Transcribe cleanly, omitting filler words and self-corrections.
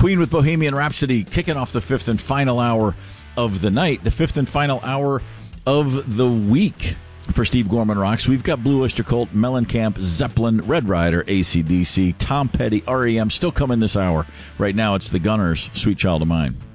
Queen with Bohemian Rhapsody kicking off the fifth and final hour of the night, the fifth and final hour of the week for Steve Gorman Rocks. We've got Blue Oyster Cult, Mellencamp, Zeppelin, Red Rider, AC/DC, Tom Petty, REM still coming this hour. Right now it's the Gunners, Sweet Child of Mine.